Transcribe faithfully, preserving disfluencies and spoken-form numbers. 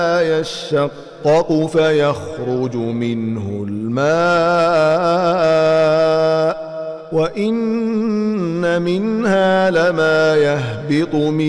يشقق فيخرج منه الماء وإن منها لما يهبط من